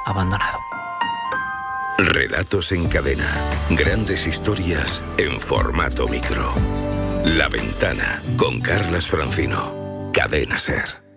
abandonado. Relatos en cadena. Grandes historias en formato micro. La Ventana con Carlas Francino. Cadena SER.